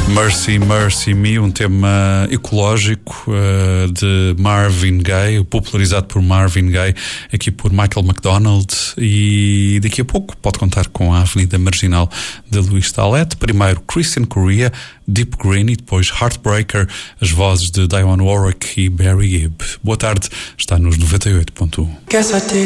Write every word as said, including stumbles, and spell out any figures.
Mercy, Mercy Me, um tema ecológico uh, de Marvin Gaye, popularizado por Marvin Gaye, aqui por Michael McDonald, e daqui a pouco pode contar com a Avenida Marginal de Luís Talete. Primeiro Christian Correa, Deep Green, e depois Heartbreaker, as vozes de Dionne Warwick e Barry Gibb. Boa tarde, está nos noventa e oito ponto um.